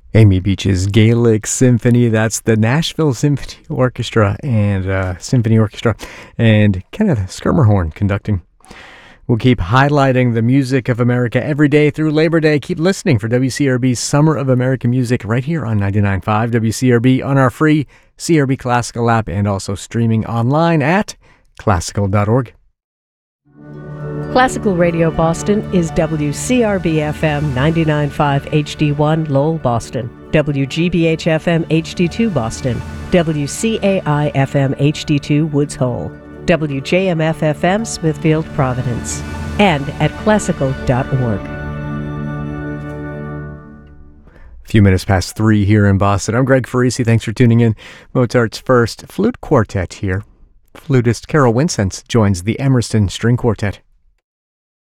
Amy Beach's Gaelic Symphony. That's the Nashville Symphony Orchestra and Kenneth Schermerhorn conducting. We'll keep highlighting the music of America every day through Labor Day. Keep listening for WCRB's Summer of American Music right here on 99.5 WCRB on our free CRB Classical app and also streaming online at classical.org. Classical Radio Boston is WCRB-FM 99.5 HD1 Lowell, Boston, WGBH-FM HD2 Boston, WCAI-FM HD2 Woods Hole, WJMF-FM Smithfield, Providence, and at classical.org. A few minutes past 3 here in Boston. I'm Greg Farisi. Thanks for tuning in. Mozart's first flute quartet here. Flutist Carol Winsence joins the Emerson String Quartet.